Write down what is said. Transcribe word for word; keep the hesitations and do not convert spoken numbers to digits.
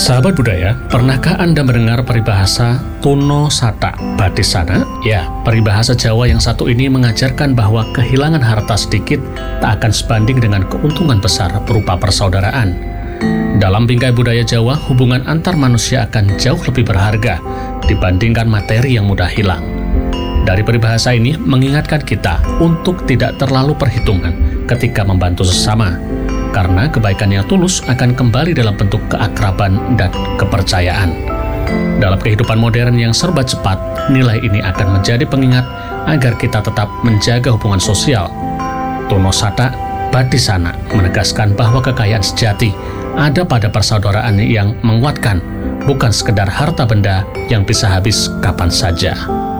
Sahabat budaya, pernahkah Anda mendengar peribahasa Tuno Sata Badisana? Ya, peribahasa Jawa yang satu ini mengajarkan bahwa kehilangan harta sedikit tak akan sebanding dengan keuntungan besar berupa persaudaraan. Dalam bingkai budaya Jawa, hubungan antar manusia akan jauh lebih berharga dibandingkan materi yang mudah hilang. Dari peribahasa ini mengingatkan kita untuk tidak terlalu perhitungan ketika membantu sesama, karena kebaikan yang tulus akan kembali dalam bentuk keakraban dan kepercayaan. Dalam kehidupan modern yang serba cepat, nilai ini akan menjadi pengingat agar kita tetap menjaga hubungan sosial. Tuno Sata Badisana menegaskan bahwa kekayaan sejati ada pada persaudaraan yang menguatkan, bukan sekedar harta benda yang bisa habis kapan saja.